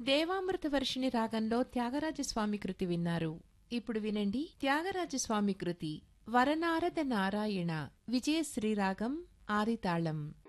దేవామృతవర్షిణి రాగంలో త్యాగరాజస్వామి కృతి విన్నారు. ఇప్పుడు వినండి త్యాగరాజస్వామి కృతి వరనారద నారాయణ విజయశ్రీ రాగం ఆదితాళం.